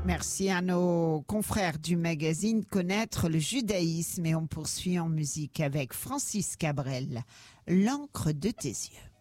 Merci à nos confrères du magazine Connaître le judaïsme et on poursuit en musique avec Francis Cabrel, L'encre de tes yeux.